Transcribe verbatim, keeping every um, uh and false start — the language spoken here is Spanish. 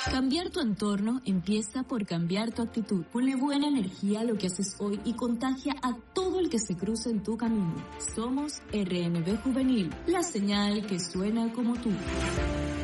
Cambiar tu entorno empieza por cambiar tu actitud. Ponle buena energía a lo que haces hoy y contagia a todo el que se cruce en tu camino. Somos R N B Juvenil, la señal que suena como tú.